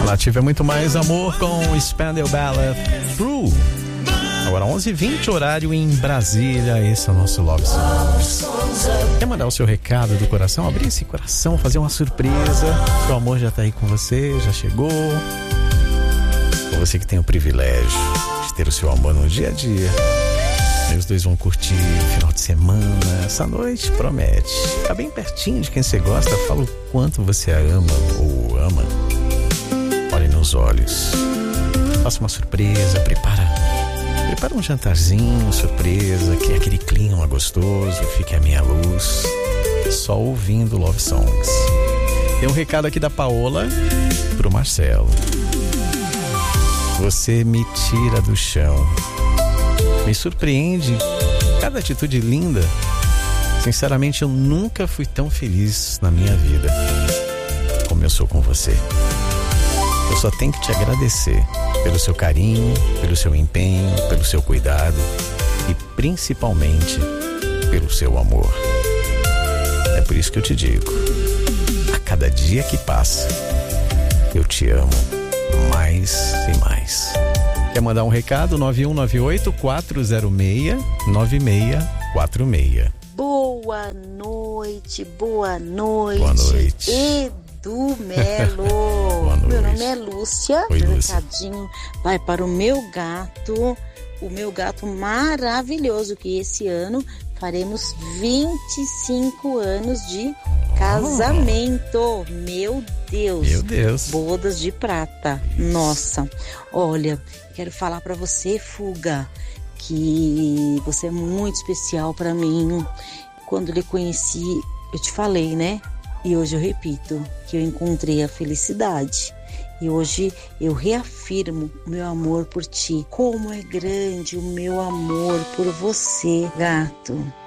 Nativa é muito mais amor com Spandau Ballet Through. Agora 11h20, horário em Brasília. Esse é o nosso Love Songs. Quer mandar o seu recado do coração? Abrir esse coração, fazer uma surpresa. Seu amor já tá aí com você, já chegou. Ou você que tem o privilégio de ter o seu amor no dia a dia. E os dois vão curtir o final de semana. Essa noite promete. Tá bem pertinho de quem você gosta. Fala o quanto você a ama ou ama. Olhe nos olhos. Faça uma surpresa, prepara um jantarzinho, surpresa, que é aquele clima gostoso, fique a minha luz, só ouvindo Love Songs. Tem um recado aqui da Paola pro Marcelo. Você me tira do chão, me surpreende, cada atitude linda. Sinceramente, eu nunca fui tão feliz na minha vida como eu sou com você. Eu só tenho que te agradecer pelo seu carinho, pelo seu empenho, pelo seu cuidado e principalmente pelo seu amor. É por isso que eu te digo, a cada dia que passa, eu te amo mais e mais. Quer mandar um recado? 9198-406-9646. Boa noite, boa noite. Boa noite. Edu Melo. Meu nome é Lúcia. Oi, meu Lúcia. recadinho vai para o meu gato maravilhoso, que esse ano faremos 25 anos de casamento. Meu Deus. Bodas de prata. Isso. Nossa, olha, quero falar para você, Fuga, que você é muito especial para mim. Quando lhe conheci, eu te falei, né? E hoje eu repito que eu encontrei a felicidade. E hoje eu reafirmo o meu amor por ti. Como é grande o meu amor por você, gato.